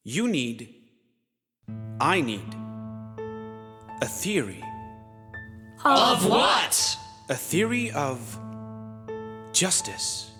You need, I need, a theory. Of what? A theory of justice.